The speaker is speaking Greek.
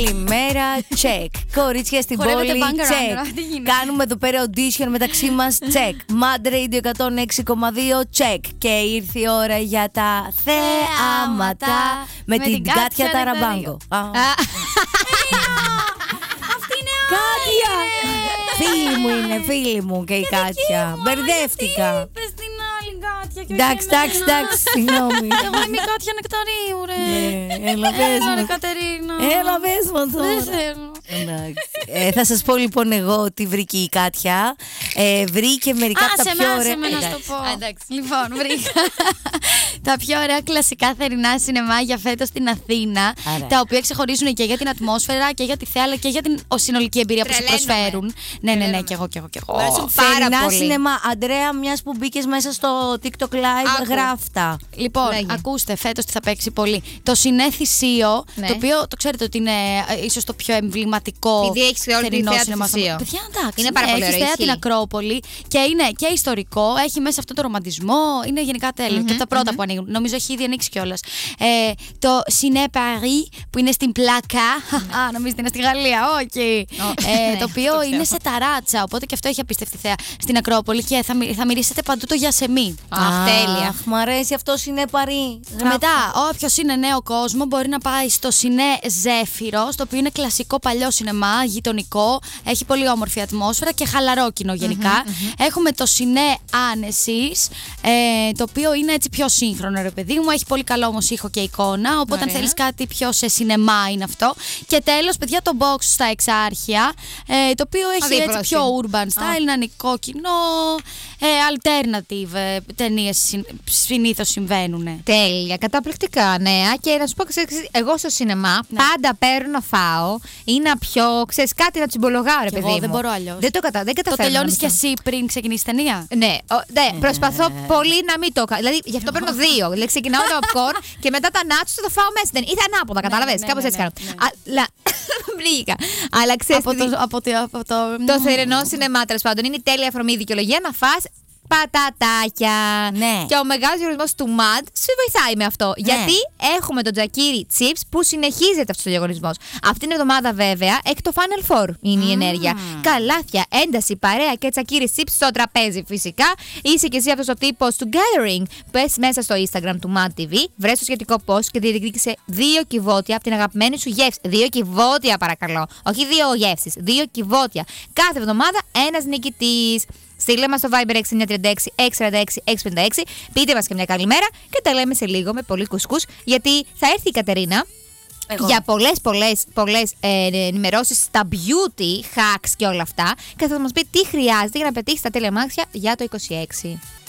Καλημέρα, check. Κορίτσια στην πόλη, check. Κάνουμε εδώ πέρα audition μεταξύ μας, check. Mad Radio 106,2, check. Και ήρθε η ώρα για τα θεάματα με την Κάτια Ταραμπάγκο. Αυτή είναι Κάτια! Φίλη μου είναι, φίλη μου και η Κάτια. Μπερδεύτηκα. Πες την άλλη Κάτια. Εντάξει, συγγνώμη. Εγώ είμαι η Κάτια Νεκταρίου, ρε. Έλα, πες Έλα, ρε μας. Κατερίνα. Έλα, πες μας τώρα. Δεν θέλω. Θα σας πω λοιπόν εγώ τι βρήκε η Κάτια. Βρήκε μερικά από τα πιο ωραία. Σε μένα να το πω. Εντάξει. Λοιπόν, βρήκα τα πιο ωραία κλασικά θερινά σινεμά για φέτος στην Αθήνα. Άρα. Τα οποία ξεχωρίζουν και για την ατμόσφαιρα και για τη θέα, αλλά και για την συνολική εμπειρία που σου Τρελαίνομαι. προσφέρουν. Ναι, και εγώ. Μου αρέσουν πάρα Θερινά πολύ. σινεμά. Αντρέα, μιας που μπήκες μέσα στο TikTok Live, Άκου. γράφτα. Λοιπόν, Λέγε. ακούστε, φέτος τι θα παίξει πολύ. Το Σινέ Θησίο, Ναι. το οποίο το ξέρετε ότι είναι ίσως το πιο εμβληματικό. Επειδή έχεις όλη τη θερινό θέα του σινεμά. Θησίο. Παιδιά, εντάξει. Είναι πάρα πολύ έχει ωραίο, θέα την ισχύει. Ακρόπολη και είναι και ιστορικό. Έχει μέσα αυτό το ρομαντισμό. Είναι γενικά τέλειο. Και από τα πρώτα που ανοίγουν. Νομίζω έχει ήδη ανοίξει κιόλας. Το Σινέ Παρί που είναι στην Πλάκα. Α, νομίζετε είναι στη Γαλλία. Όχι. Το οποίο είναι σε ταράτσα. Οπότε και αυτό έχει απίστευτη θέα στην Ακρόπολη και θα μυρίσετε παντού το γιασεμί. Τέλεια. Αχ, μ' αρέσει αυτό είναι παρή. Μετά, όποιος είναι νέο κόσμο μπορεί να πάει στο Σινέ Ζέφυρο, στο οποίο είναι κλασικό παλιό σινεμά, γειτονικό, έχει πολύ όμορφη ατμόσφαιρα και χαλαρόκινο γενικά. Έχουμε το Σινέ Άνεσης, το οποίο είναι έτσι πιο σύγχρονο, ρε παιδί μου, έχει πολύ καλό όμως ήχο και εικόνα, οπότε αν Ωραία. θέλεις κάτι πιο σε σινεμά είναι αυτό. Και τέλος, παιδιά, το Box στα Εξάρχεια, το οποίο έχει Αδίπλα έτσι πιο είναι. urban style, είναι ανικό κοινό, alternative ταινίες συνήθως συμβαίνουν. Τέλεια, καταπληκτικά νέα. Και να σου πω, ξέρεις, εγώ στο σινεμά πάντα παίρνω να φάω ή να πιω, ξέρεις, κάτι να τσιμπολογάω, ρε Κι παιδί εγώ μου. δεν μπορώ αλλιώς. Δεν Το καταφέρνω. τελειώνεις κι να μην εσύ πριν ξεκινήσει η ταινία. Ναι, προσπαθώ πολύ να μην το κάνω. Δηλαδή, γι' αυτό παίρνω δύο. Δηλαδή, ξεκινάω το popcorn και μετά τα νάτσο το φάω μέσα. Ή τα ανάποδα, κατάλαβες. ναι, Κάπως ναι, έτσι ναι, κάνω. Αλλά. Βρήκα. Αλλά ξέρεις. Το θερινό σινεμά, τέλος πάντων, είναι η τέλεια αφορμή δικαιολογία να φας πατατάκια. Ναι. Και ο μεγάλος διαγωνισμός του MAD σε βοηθάει με αυτό. Γιατί έχουμε τον Τζακίρι Chips που συνεχίζεται αυτός ο διαγωνισμός. Αυτήν την εβδομάδα, βέβαια, έχει το Final Four είναι η ενέργεια. Καλάθια, ένταση, παρέα και Τζακίρι Chips στο τραπέζι φυσικά. Είσαι και εσύ αυτός ο τύπος του Gathering. Πες μέσα στο Instagram του MAD TV, βρες το σχετικό post και διεκδίκησε 2 κυβότια από την αγαπημένη σου γεύση. 2 κυβότια, παρακαλώ. Όχι 2 γεύσεις, 2 κυβότια. Κάθε εβδομάδα ένας νικητής. Στείλε μας στο Viber 6936 646 656. Πείτε μας και μια καλημέρα και τα λέμε σε λίγο με πολύ κουσκούς. Γιατί θα έρθει η Κατερίνα για πολλές ενημερώσεις στα beauty hacks και όλα αυτά. Και θα μας πει τι χρειάζεται για να πετύχει τα τέλεια μάτια για το 26.